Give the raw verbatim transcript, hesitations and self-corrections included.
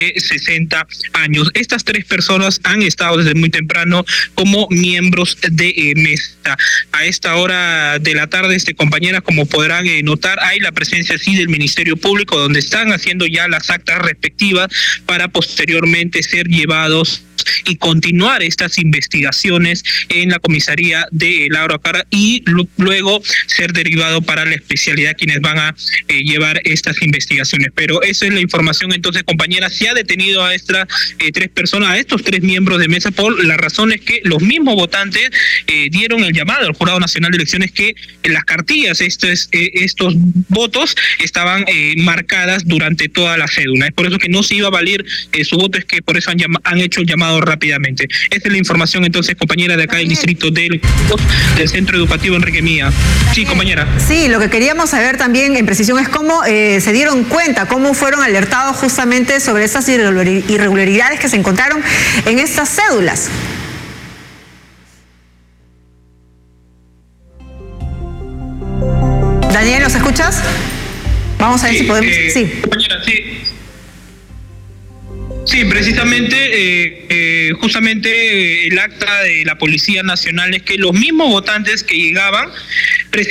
sesenta años. Estas tres personas han estado desde muy temprano como miembros de eh, mesa. A esta hora de la tarde, este, compañeras, como podrán eh, notar, hay la presencia sí del Ministerio Público, donde están haciendo ya las actas respectivas para posteriormente ser llevados y continuar estas investigaciones en la comisaría de Lauro Acara y luego ser derivado para la especialidad quienes van a eh, llevar estas investigaciones. Pero esa es la información. Entonces, compañeras, se ha detenido a estas eh, tres personas, a estos tres miembros de mesa, por las razones que los mismos votantes eh, dieron el llamado al Jurado Nacional de Elecciones que en las cartillas estos, eh, estos votos estaban eh, marcadas durante toda la cédula. Es por eso que no se iba a valer eh, su voto, es que por eso han, han hecho el llamado rápidamente. Esta es la información, entonces, compañera, de acá del distrito del, del Centro Educativo Enrique Mía. Sí, compañera. Sí, lo que queríamos saber también en precisión es cómo eh, se dieron cuenta, cómo fueron alertados justamente sobre esas irregularidades que se encontraron en estas cédulas. Daniel, ¿nos escuchas? Vamos a ver sí, si podemos... Eh, sí. Compañera, sí. Sí, precisamente, eh, eh, justamente eh, el acta de la Policía Nacional es que los mismos votantes que llegaban